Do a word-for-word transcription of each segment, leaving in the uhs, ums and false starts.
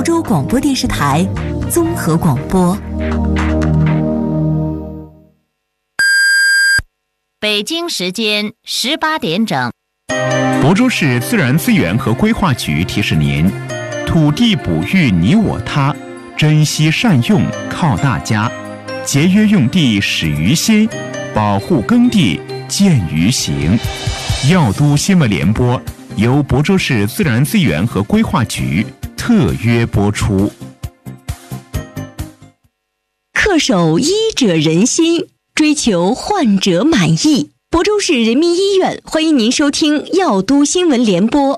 州广播电视台综合广播。 北京时间十八点整。 亳州市自然资源和规划局提示您：土地哺育你我他，珍惜善用靠大家，节约用地始于心，保护耕地见于行。药都新闻联播由亳州市自然资源和规划局特约播出。 恪守医者仁心，追求患者满意。亳州市人民医院欢迎您收听药都新闻联播。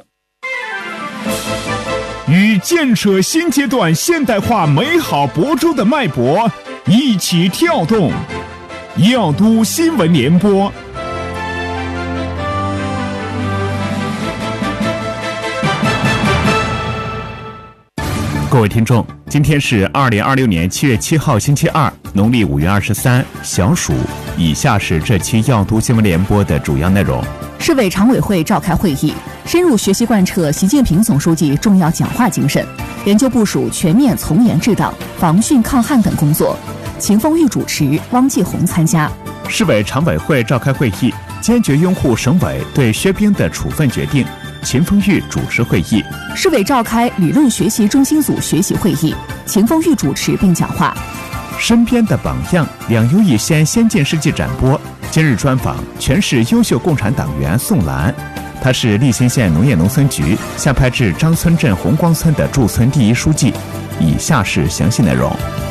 与建设新阶段现代化美好亳州的脉搏一起跳动，药都新闻联播。各位听众，今天是二零二六年七月七号星期二，农历五月二十三，小暑。以下是这期药都新闻联播的主要内容。 市委常委会召开会议，深入学习贯彻习近平总书记重要讲话精神，研究部署全面从严治党、防汛抗旱等工作。秦凤玉主持，汪继红参加。 市委常委会召开会议，坚决拥护省委对薛冰的处分决定。秦凤玉主持会议。 市委召开理论学习中心组学习会议，秦凤玉主持并讲话。 身边的榜样，两优一先先进事迹展播。今日专访全市优秀共产党员宋兰，他是利辛县农业农村局下派至张村镇红光村的驻村第一书记。以下是详细内容。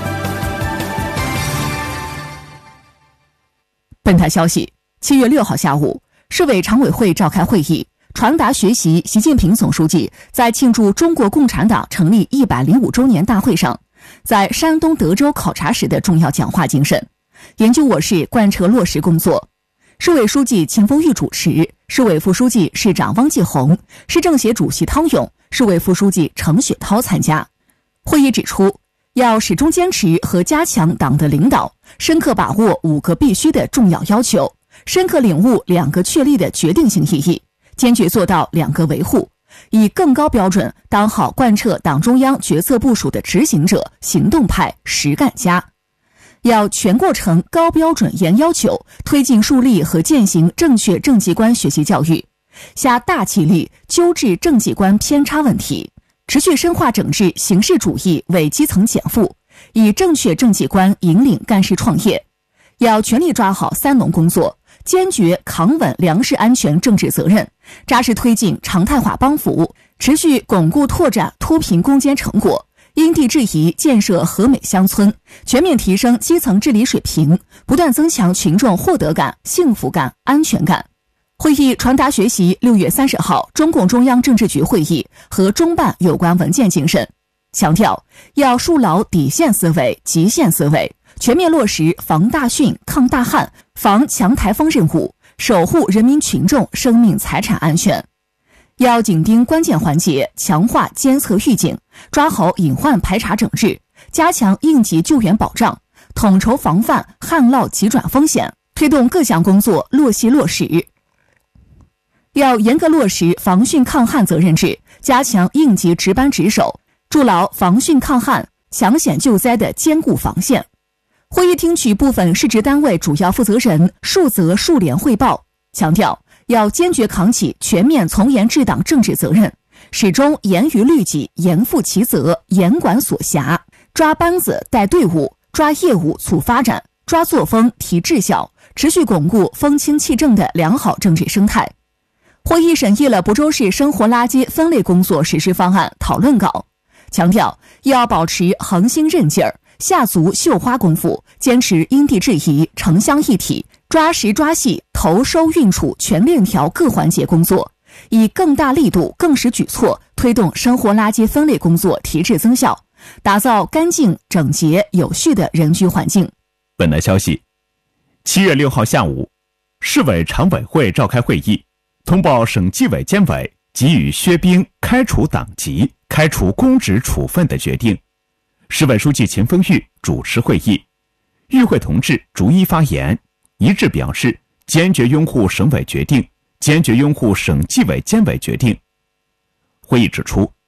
本台消息，七月六号下午，市委常委会召开会议，传达学习习近平总书记在庆祝中国共产党成立一百零五周年大会上在山东德州考察时的重要讲话精神，研究我市贯彻落实工作。市委书记秦凤玉主持，市委副书记、市长汪继红，市政协主席汤勇，市委副书记程雪涛参加。会议指出，要始终坚持和加强党的领导，深刻把握五个必须的重要要求，深刻领悟两个确立的决定性意义，坚决做到两个维护，以更高标准当好贯彻党中央决策部署的执行者、行动派、实干家。要全过程高标准严要求推进树立和践行正确政绩观学习教育，下大气力纠治政绩观偏差问题，持续深化整治形式主义伪基层减负，以正确政绩观引领干事创业。要全力抓好三农工作，坚决扛稳粮食安全政治责任，扎实推进常态化帮扶，持续巩固拓展脱贫攻坚成果，因地制宜建设和美乡村，全面提升基层治理水平，不断增强群众获得感、幸福感、安全感。会议传达学习六月三十号中共中央政治局会议和中办有关文件精神，强调要树牢底线思维、极限思维，全面落实防大汛、抗大旱、防强台风任务，守护人民群众生命财产安全。要紧盯关键环节，强化监测预警，抓好隐患排查整治，加强应急救援保障，统筹防范旱涝急转风险，推动各项工作落细落实。要严格落实防汛抗旱责任制，加强应急值班值守，筑牢防汛抗旱、抢险救灾的坚固防线。会议听取部分市直单位主要负责人述责述联汇报，强调要坚决扛起全面从严治党政治责任，始终严于律己、严负其责、严管所辖，抓班子带队伍，抓业务促发展，抓作风提质效，持续巩固风清气正的良好政治生态。会议审议了亳州市生活垃圾分类工作实施方案讨论稿，强调要保持恒心韧劲儿，下足绣花功夫，坚持因地制宜、城乡一体，抓实抓细投收运储全链条各环节工作，以更大力度、更实举措推动生活垃圾分类工作提质增效，打造干净、整洁、有序的人居环境。 本台消息，七月六号下午，市委常委会召开会议，通报省纪委监委给予薛冰开除党籍、开除公职处分的决定。市委书记秦凤玉主持会议，与会同志逐一发言，一致表示坚决拥护省委决定，坚决拥护省纪委监委决定。会议指出，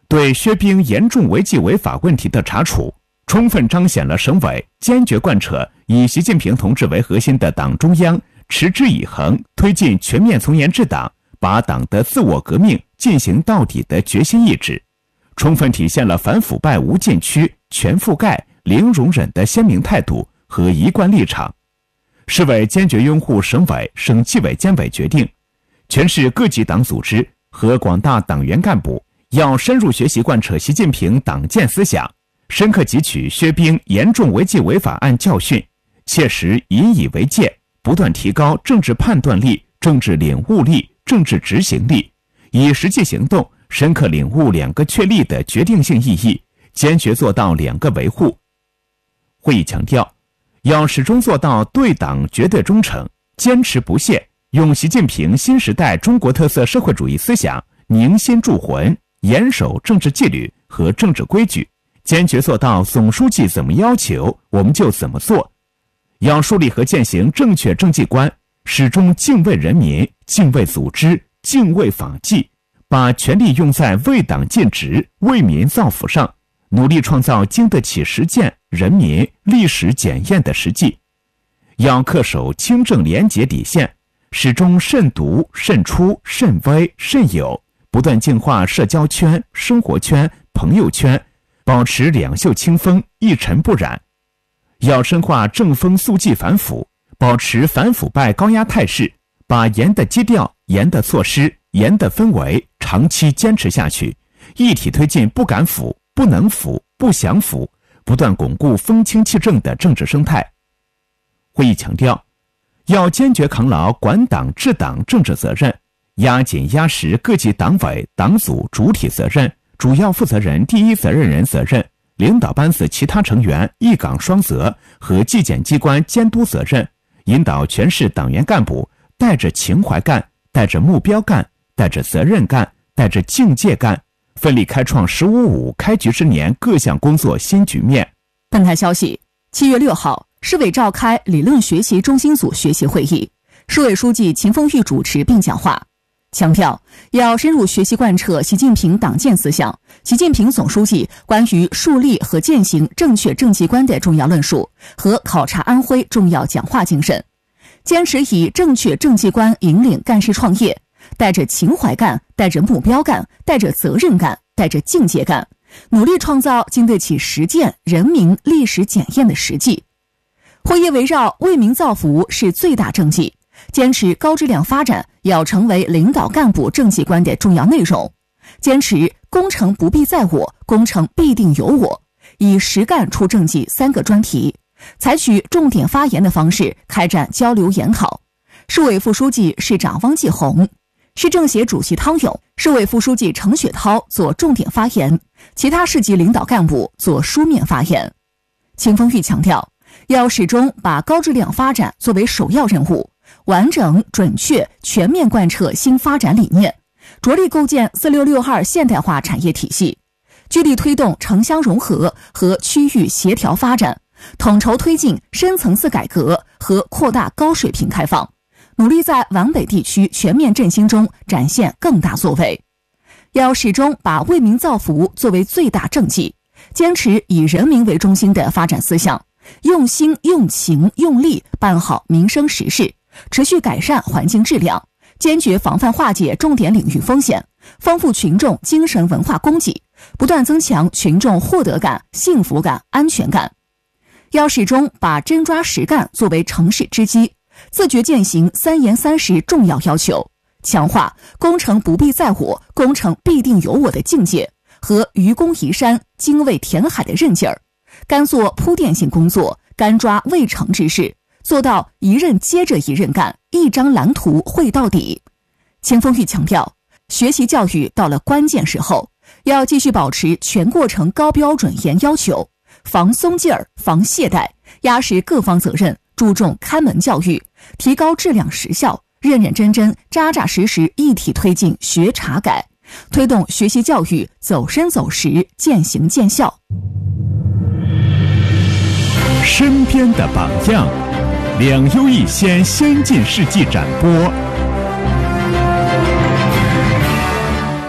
对薛冰严重违纪违法问题的查处，充分彰显了省委坚决贯彻以习近平同志为核心的党中央持之以恒推进全面从严治党，把党的自我革命进行到底的决心意志，充分体现了反腐败无禁区、全覆盖、零容忍的鲜明态度和一贯立场。市委坚决拥护省委、省纪委监委决定，全市各级党组织和广大党员干部要深入学习贯彻习近平党建思想，深刻汲取薛冰严重违纪违法案教训，切实引以为戒，不断提高政治判断力、政治领悟力、政治执行力，以实际行动深刻领悟两个确立的决定性意义，坚决做到两个维护。会议强调，要始终做到对党绝对忠诚，坚持不懈，用习近平新时代中国特色社会主义思想凝心铸魂，严守政治纪律和政治规矩，坚决做到总书记怎么要求我们就怎么做。要树立和践行正确政绩观，始终敬畏人民、敬畏组织、敬畏法纪，把权力用在为党尽职、为民造福上，努力创造经得起实践、人民、历史检验的实际。要恪守清正廉洁底线，始终慎独、慎出、慎微、慎友，不断净化社交圈、生活圈、朋友圈，保持两袖清风，一尘不染。要深化正风肃纪反腐，保持反腐败高压态势，把严的基调、严的措施、严的氛围长期坚持下去，一体推进不敢腐、不能腐、不想腐，不断巩固风清气正的政治生态。会议强调，要坚决扛牢管党治党政治责任，压紧压实各级党委党组主体责任、主要负责人第一责任人责任、领导班子其他成员一岗双责和纪检机关监督责任，引导全市党员干部带着情怀干、带着目标干、带着责任干、带着境界干，奋力开创十五五开局之年各项工作新局面。 本台消息，七月六号，市委召开理论学习中心组学习会议，市委书记秦凤玉主持并讲话，强调要深入学习贯彻习近平党建思想、习近平总书记关于树立和践行正确政绩观的重要论述和考察安徽重要讲话精神，坚持以正确政绩观引领干事创业，带着情怀干、带着目标干、带着责任干、带着境界干，努力创造经得起实践、人民、历史检验的实际。会议围绕为民造福是最大政绩，坚持高质量发展要成为领导干部政绩观的重要内容，坚持工程不必在我，工程必定有我，以实干出政绩三个专题，采取重点发言的方式开展交流研讨。市委副书记、市长汪继红、市政协主席汤勇、市委副书记程雪涛做重点发言，其他市级领导干部做书面发言。秦凤玉强调，要始终把高质量发展作为首要任务，完整、准确、全面贯彻新发展理念，着力构建四六六二现代化产业体系，聚力推动城乡融合和区域协调发展，统筹推进深层次改革和扩大高水平开放，努力在皖北地区全面振兴中展现更大作为。要始终把为民造福作为最大政绩，坚持以人民为中心的发展思想，用心、用情、用力办好民生实事，持续改善环境质量，坚决防范化解重点领域风险，丰富群众精神文化供给，不断增强群众获得感、幸福感、安全感。要始终把真抓实干作为成事之基，自觉践行三严三实重要要求，强化工程不必在我，工程必定有我的境界和愚公移山、精卫填海的韧劲儿，干做铺垫性工作，干抓未成之事，做到一任接着一任干，一张蓝图绘到底。秦凤玉强调，学习教育到了关键时候，要继续保持全过程高标准严要求，防松劲儿、防懈怠，压实各方责任，注重看门教育，提高质量实效，认认真真、扎扎实实一体推进学查改，推动学习教育走深走实、渐行渐效。 身边的榜样，两优一先先进事迹展播。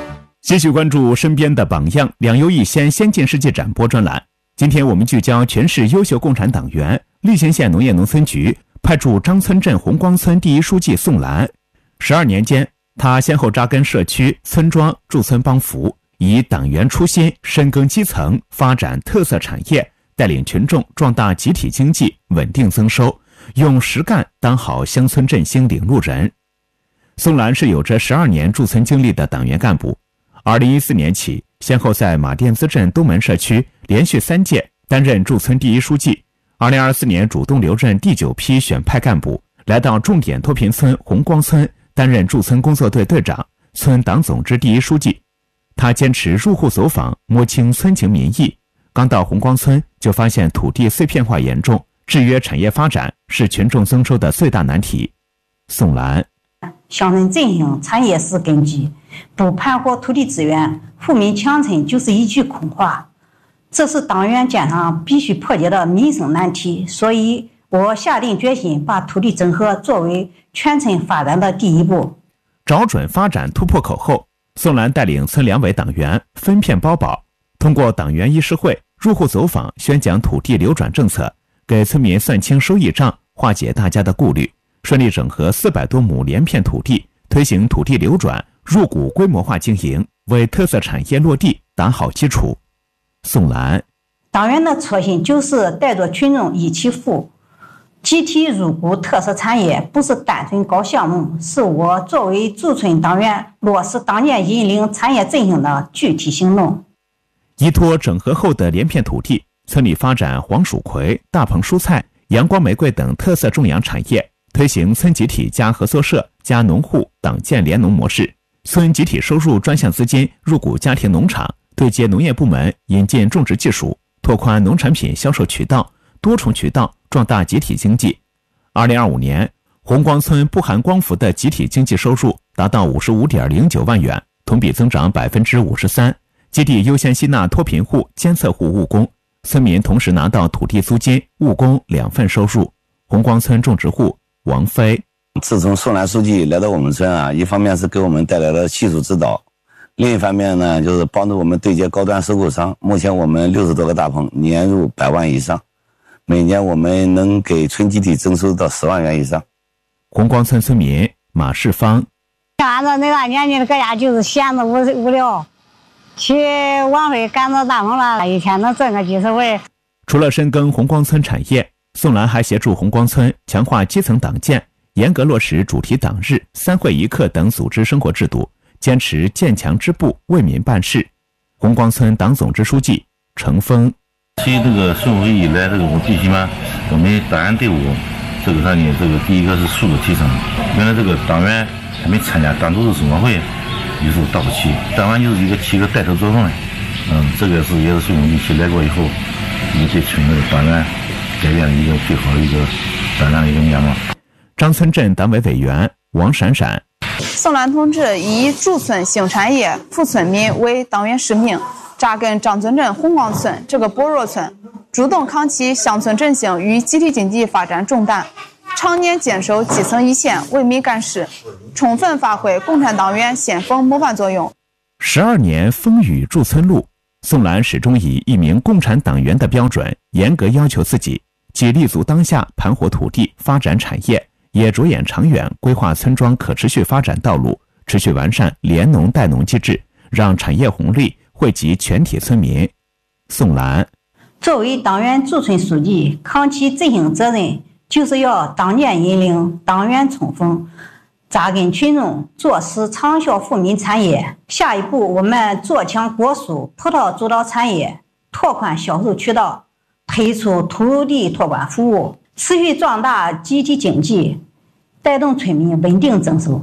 继续关注身边的榜样，两优一先先进世界展播专栏。今天我们聚焦全市优秀共产党员。莅县县农业农村局派驻张村镇红光村第一书记宋兰。十二年间，他先后扎根社区、村庄，驻村帮扶，以党员初心深耕基层，发展特色产业，带领群众壮大集体经济，稳定增收，用实干当好乡村振兴领路人。宋兰是有着十二年驻村经历的党员干部。二零一四年起，先后在马甸资镇东门社区连续三届担任驻村第一书记。二零二四年主动留任第九批选派干部，来到重点脱贫村红光村担任驻村工作队队长、村党总支第一书记。他坚持入户走访，摸清村情民意。刚到红光村就发现土地碎片化严重，制约产业发展是群众增收的最大难题。宋兰， 乡村振兴产业是根基，不盘活土地资源，富民强村就是一句空话。这是党员肩上必须破解的民生难题，所以我下定决心把土地整合作为全村发展的第一步。 找准发展突破口后，宋兰带领村两委党员分片包保，通过党员议事会、入户走访宣讲土地流转政策，给村民算清收益账，化解大家的顾虑，顺利整合四百多亩连片土地，推行土地流转、入股规模化经营，为特色产业落地打好基础。宋兰， 党员的初心就是带着群众一起富，集体入股特色产业，不是单纯搞项目，是我作为驻村党员落实党建引领产业振兴的具体行动。 依托整合后的连片土地，村里发展黄薯葵、大棚蔬菜、阳光玫瑰等特色种养产业，推行村集体加合作社加农户党建联农模式，村集体收入专项资金入股家庭农场，对接农业部门引进种植技术，拓宽农产品销售渠道，多重渠道壮大集体经济。二零二五年，红光村不含光伏的集体经济收入达到五十五点零九万元，同比增长百分之五十三。基地优先吸纳脱贫户、监测户务工，村民同时拿到土地租金、务工两份收入。红光村种植户王飞， 自从宋兰书记来到我们村啊，一方面是给我们带来了技术指导。另一方面呢，就是帮助我们对接高端收购商。目前我们六十多个大棚，年入百万以上，每年我们能给村集体增收到十万元以上。 红光村村民马世芳， 像俺这那个年纪的搁家就是闲着无无聊，去晚会赶到大棚了，一天能挣个几十回。 除了深耕红光村产业，宋兰还协助红光村强化基层党建，严格落实主题党日、三会一课等组织生活制度。坚持建强支部，为民办事。红光村党总支书记程峰， 其实这个村委以来，这个我必须嘛，我们党员队伍这个上面，这个第一个是素质提升。原来这个党员还没参加党组织生活会，有时候到不起，党员就是一个起一个带头作用的。嗯，这个是也是孙总一起来过以后，也对村的党员改变了一个最好的一个党员的一个面貌。 张村镇党委委员王闪闪， 宋兰同志以驻村兴产业、扶村民为党员使命，扎根张村镇红光村这个薄弱村，主动扛起乡村振兴与集体经济发展重担，常年坚守基层一线，为民干事，充分发挥共产党员先锋模范作用。 十二年风雨驻村路，宋兰始终以一名共产党员的标准，严格要求自己，既立足当下盘活土地发展产业，也着眼长远，规划村庄可持续发展道路，持续完善联农带农机制，让产业红利惠及全体村民。宋兰， 作为党员驻村书记，扛起振兴责任，就是要党建引领，党员冲锋，扎根群众，做实长效富民产业。下一步，我们做强果蔬、葡萄主导产业，拓宽销售渠道，推出土地托管服务，持续壮大集体经济，带动村民稳定增收。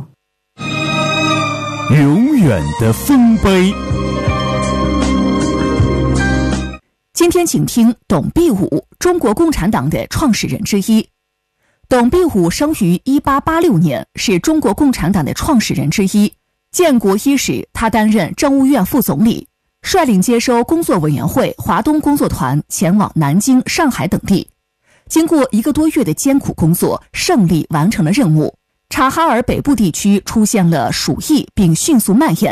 永远的丰碑。 今天请听董必武，中国共产党的创始人之一。董必武生于一八八六年，是中国共产党的创始人之一。建国伊始，他担任政务院副总理，率领接收工作委员会、华东工作团前往南京、上海等地。经过一个多月的艰苦工作，胜利完成了任务。察哈尔北部地区出现了鼠疫，并迅速蔓延。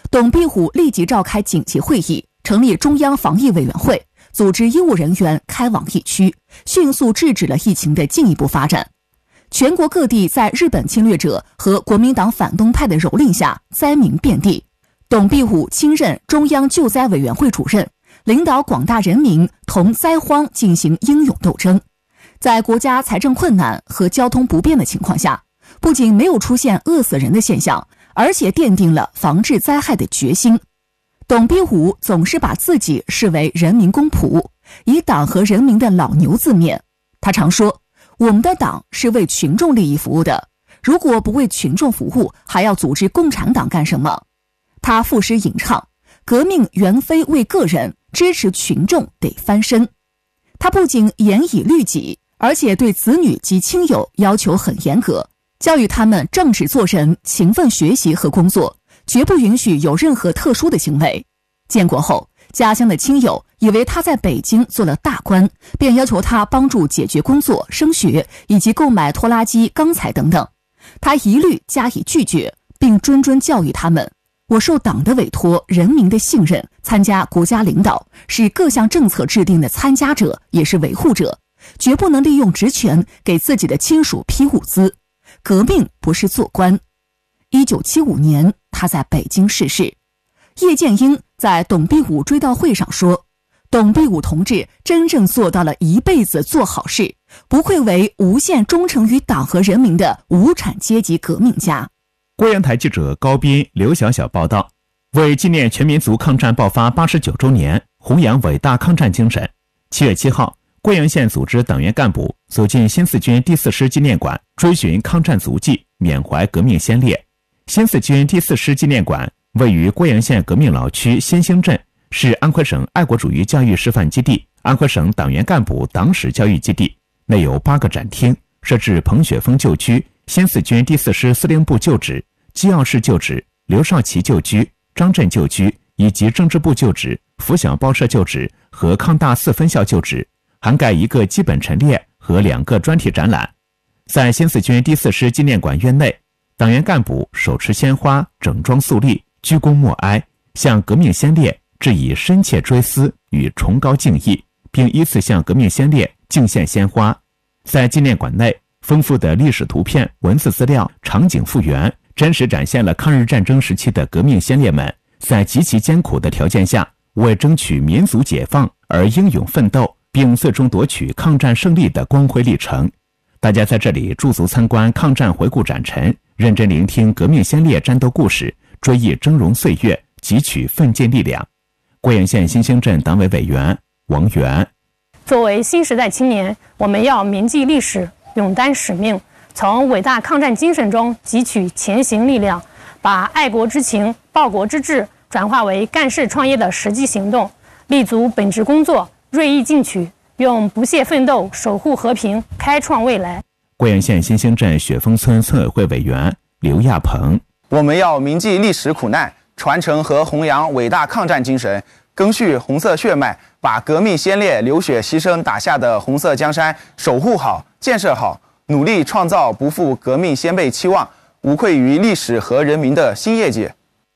董必武立即召开紧急会议，成立中央防疫委员会，组织医务人员开往疫区，迅速制止了疫情的进一步发展。全国各地在日本侵略者和国民党反动派的蹂躏下，灾民遍地。董必武亲任中央救灾委员会主任，领导广大人民同灾荒进行英勇斗争。在国家财政困难和交通不便的情况下，不仅没有出现饿死人的现象，而且奠定了防治灾害的决心。董必武总是把自己视为人民公仆，以党和人民的老牛自勉。他常说，我们的党是为群众利益服务的，如果不为群众服务，还要组织共产党干什么？他赋诗吟唱，革命原非为个人，支持群众得翻身。他不仅严以律己，而且对子女及亲友要求很严格，教育他们正直做人，勤奋学习和工作，绝不允许有任何特殊的行为。建国后，家乡的亲友以为他在北京做了大官，便要求他帮助解决工作、升学以及购买拖拉机、钢材等等。他一律加以拒绝，并谆谆教育他们：我受党的委托，人民的信任，参加国家领导，是各项政策制定的参加者，也是维护者，绝不能利用职权给自己的亲属批物资。革命不是做官。一九七五年，他在北京逝世。叶剑英在董必武追悼会上说，董必武同志真正做到了一辈子做好事，不愧为无限忠诚于党和人民的无产阶级革命家。 郭阳台记者高斌、刘小小报道。为纪念全民族抗战爆发八十九周年，弘扬伟大抗战精神，七月七号，贵阳县组织党员干部走进新四军第四师纪念馆，追寻抗战足迹，缅怀革命先烈。新四军第四师纪念馆位于贵阳县革命老区新兴镇，是安徽省爱国主义教育示范基地、安徽省党员干部党史教育基地，内有八个展厅，设置彭雪枫旧居、新四军第四师司令部旧址、机要室旧址、刘少奇旧居、张震旧居以及政治部旧址、拂晓报社旧址和抗大四分校旧址，涵盖一个基本陈列和两个专题展览。在新四军第四师纪念馆院内，党员干部手持鲜花，整装肃立，鞠躬默哀，向革命先烈致以深切追思与崇高敬意，并依次向革命先烈敬献鲜花。在纪念馆内，丰富的历史图片、文字资料、场景复原，真实展现了抗日战争时期的革命先烈们在极其艰苦的条件下，为争取民族解放而英勇奋斗，并最终夺取抗战胜利的光辉历程。大家在这里驻足参观抗战回顾展陈，认真聆听革命先烈战斗故事，追忆峥嵘岁月，汲取奋进力量。贵阳县新兴镇党委委员王源： 作为新时代青年，我们要铭记历史，勇担使命，从伟大抗战精神中汲取前行力量，把爱国之情、报国之志转化为干事创业的实际行动，立足本职工作，锐意进取，用不懈奋斗守护和平，开创未来。 贵阳县新兴镇雪峰村村委会委员刘亚鹏： 我们要铭记历史苦难，传承和弘扬伟大抗战精神，赓续红色血脉，把革命先烈流血牺牲打下的红色江山守护好、建设好，努力创造不负革命先辈期望、无愧于历史和人民的新业界。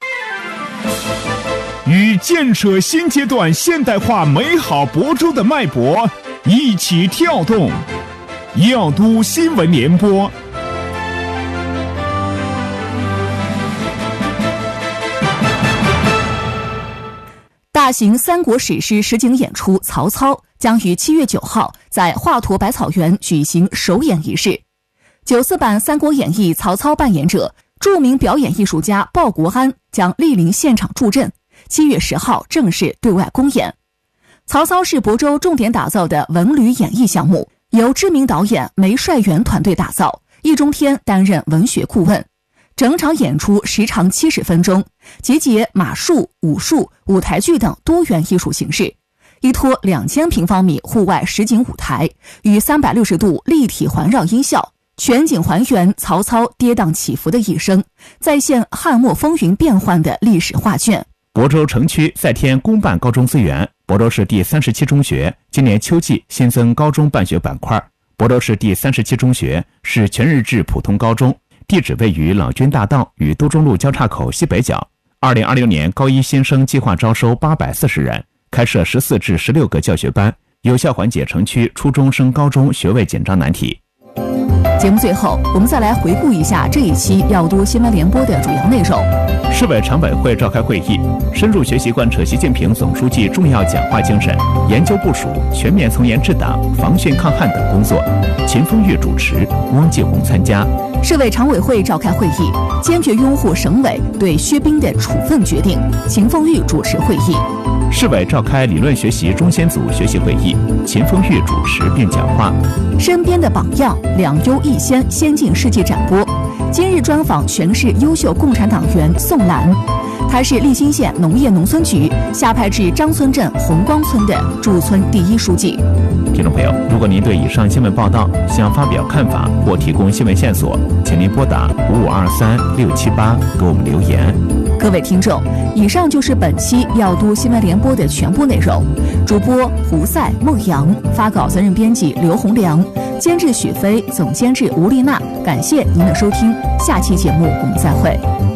与建设新阶段现代化美好亳州的脉搏一起跳动。耀都新闻联播。 大型三国史诗实景演出《曹操》将于七月九号在华佗百草园举行首演仪式。九四版《三国演义》曹操扮演者、著名表演艺术家鲍国安将莅临现场助阵。七月十号正式对外公演。曹操是亳州重点打造的文旅演艺项目，由知名导演梅帅元团队打造，易中天担任文学顾问。整场演出时长七十分钟，集结马术、武术、舞台剧等多元艺术形式，依托两千平方米户外实景舞台与三百六十度立体环绕音效，全景还原曹操跌宕起伏的一生，再现汉末风云变幻的历史画卷。 亳州城区再添公办高中资源，亳州市第三十七中学今年秋季新增高中办学板块。亳州市第三十七中学是全日制普通高中，地址位于老君大道与都中路交叉口西北角， 二零二六年高一新生计划招收八百四十人，开设十四至十六个教学班，有效缓解城区初中升高中学位紧张难题。 节目最后，我们再来回顾一下这一期要读新闻联播的主要内容。 市委常委会召开会议，深入学习贯彻习近平总书记重要讲话精神，研究部署全面从严治党、防汛抗旱等工作。秦风玉主持，汪继红参加。 市委常委会召开会议，坚决拥护省委对薛斌的处分决定。秦凤玉主持会议。 市委召开理论学习中先组学习会议，秦风玉主持并讲话。 身边的榜样，两优一先，先进世界展播。今日专访全市优秀共产党员宋兰，他是利辛县农业农村局下派至张村镇红光村的驻村第一书记。 听众朋友，如果您对以上新闻报道想发表看法或提供新闻线索，请您拨打五五二三六七八给我们留言。 各位听众，以上就是本期要读新闻联播的全部内容。主播胡赛、孟阳，发稿责任编辑刘洪良，监制许飞，总监制吴丽娜。感谢您的收听，下期节目我们再会。